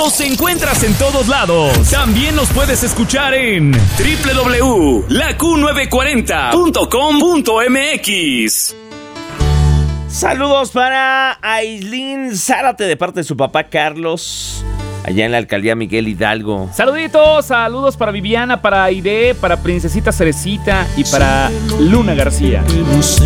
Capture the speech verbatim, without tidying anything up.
Nos encuentras en todos lados. También nos puedes escuchar en doble u doble u doble u punto la q novecientos cuarenta punto com punto m x. Saludos para Aislinn Zárate de parte de su papá Carlos, allá en la alcaldía Miguel Hidalgo. Saluditos, saludos para Viviana, para Aide, para Princesita Cerecita y para Luna García.